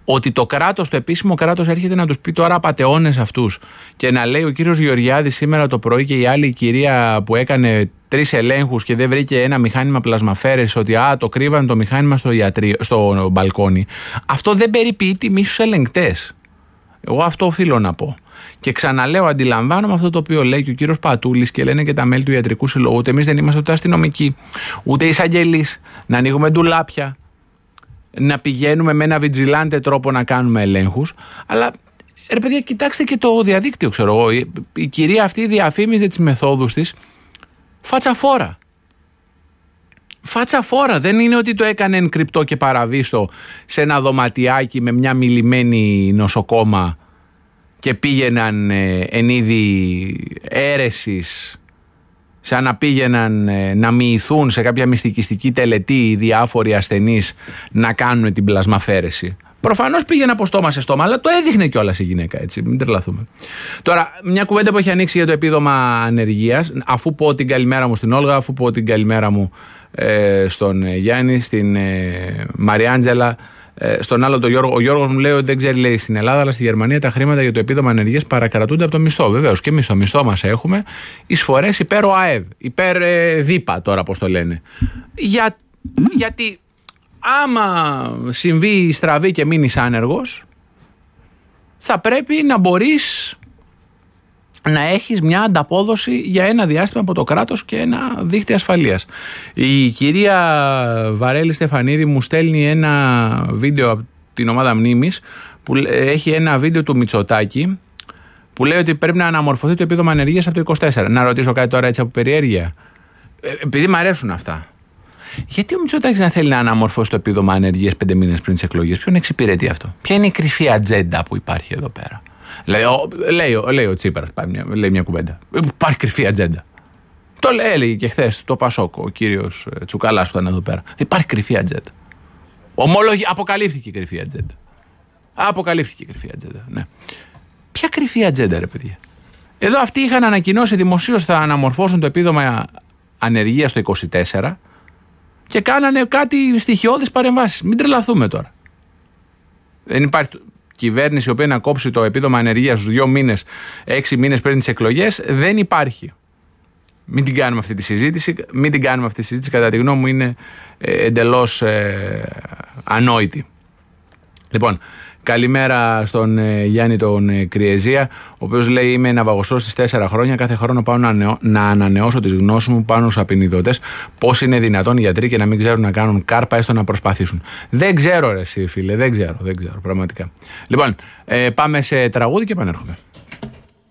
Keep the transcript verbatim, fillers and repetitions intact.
Ότι το κράτος, το επίσημο κράτος έρχεται να τους πει τώρα απατεώνες αυτούς και να λέει ο κύριος Γεωργιάδης σήμερα το πρωί και η άλλη κυρία που έκανε τρεις ελέγχους και δεν βρήκε ένα μηχάνημα πλασμαφέρεσης ότι α, το κρύβανε το μηχάνημα στο, ιατρί, στο μπαλκόνι. Αυτό δεν περιποιεί τιμή στους ελεγκτές. Εγώ αυτό οφείλω να πω. Και ξαναλέω, αντιλαμβάνομαι αυτό το οποίο λέει και ο κύριος Πατούλης και λένε και τα μέλη του Ιατρικού Συλλόγου. Ούτε εμείς δεν είμαστε ούτε αστυνομικοί, ούτε εισαγγελείς, να ανοίγουμε ντουλάπια, να πηγαίνουμε με ένα βιτζιλάντε τρόπο να κάνουμε ελέγχους. Αλλά ρε παιδιά, κοιτάξτε και το διαδίκτυο, ξέρω εγώ. Η, η κυρία αυτή διαφήμιζε τις μεθόδους της φατσαφόρα. Φατσαφόρα. Δεν είναι ότι το έκανε εν κρυπτό και παραβίστο σε ένα δωματιάκι με μια μιλημένη νοσοκόμα και πήγαιναν ε, εν είδη αίρεσης, σαν να πήγαιναν ε, να μοιηθούν σε κάποια μυστικιστική τελετή οι διάφοροι ασθενείς να κάνουν την πλασμαφέρεση. Προφανώς πήγαινε από στόμα σε στόμα, αλλά το έδειχνε κιόλας η γυναίκα, έτσι, μην τρελαθούμε. Τώρα, μια κουβέντα που έχει ανοίξει για το επίδομα ανεργίας, αφού πω την καλημέρα μου στην Όλγα, αφού πω την καλημέρα μου ε, στον Γιάννη, στην ε, Μαριάντζελα, ε, στον άλλο τον Γιώργο. Ο Γιώργος μου λέει ότι δεν ξέρει, λέει, στην Ελλάδα, αλλά στη Γερμανία τα χρήματα για το επίδομα ανεργίας παρακρατούνται από το μισθό. Βεβαίως και εμείς το μισθό μας έχουμε, εισφορές υπέρ ΟΑΕΔ, υπέρ ε, ΔΥΠΑ τώρα, πώς το λένε. Για, γιατί άμα συμβεί στραβή και μείνεις άνεργος, θα πρέπει να μπορείς να έχεις μια ανταπόδοση για ένα διάστημα από το κράτος και ένα δίχτυ ασφαλείας. Η κυρία Βαρέλη Στεφανίδη μου στέλνει ένα βίντεο από την ομάδα Μνήμης που έχει ένα βίντεο του Μητσοτάκη που λέει ότι πρέπει να αναμορφωθεί το επίδομα ανεργίας από το είκοσι τέσσερα. Να ρωτήσω κάτι τώρα έτσι από περιέργεια. Επειδή μου αρέσουν αυτά. Γιατί ο Μητσοτάκης να θέλει να αναμορφώσει το επίδομα ανεργίας πέντε μήνες πριν τις εκλογές? Ποιον εξυπηρετεί αυτό? Ποια είναι η κρυφή ατζέντα που υπάρχει εδώ πέρα? Λέει ο, λέει, λέει ο Τσίπρας, μια, λέει μια κουβέντα. Υπάρχει κρυφή ατζέντα. Το έλεγε και χθες το Πασόκ, ο κύριος Τσουκαλάς που ήταν εδώ πέρα. Υπάρχει κρυφή ατζέντα. Ομόλογη, αποκαλύφθηκε η κρυφή ατζέντα. Αποκαλύφθηκε η κρυφή ατζέντα. Ναι. Ποια κρυφή ατζέντα, ρε παιδιά? Εδώ αυτοί είχαν ανακοινώσει δημοσίως θα αναμορφώσουν το επίδομα ανεργίας στο είκοσι τέσσερα. Και κάνανε κάτι στοιχειώδεις παρεμβάσεις. Μην τρελαθούμε τώρα. Δεν υπάρχει κυβέρνηση η οποία να κόψει το επίδομα ανεργίας στους δύο μήνες, έξι μήνες πριν τις εκλογές. Δεν υπάρχει. Μην την κάνουμε αυτή τη συζήτηση. Μην την κάνουμε αυτή τη συζήτηση. Κατά τη γνώμη μου είναι ε, εντελώς ε, ανόητη. Λοιπόν, καλημέρα στον ε, Γιάννη τον ε, Κριεζία, ο οποίος λέει: είμαι ναυαγοσός στις τέσσερα χρόνια. Κάθε χρόνο πάω να, νεώ, να ανανεώσω τις γνώσεις μου πάνω στους απεινιδωτές. Πώς είναι δυνατόν οι γιατροί και να μην ξέρουν να κάνουν κάρπα, έστω να προσπαθήσουν? Δεν ξέρω, ρε εσύ, φίλε, δεν ξέρω, δεν ξέρω, πραγματικά. Λοιπόν, ε, πάμε σε τραγούδι και επανέρχομαι.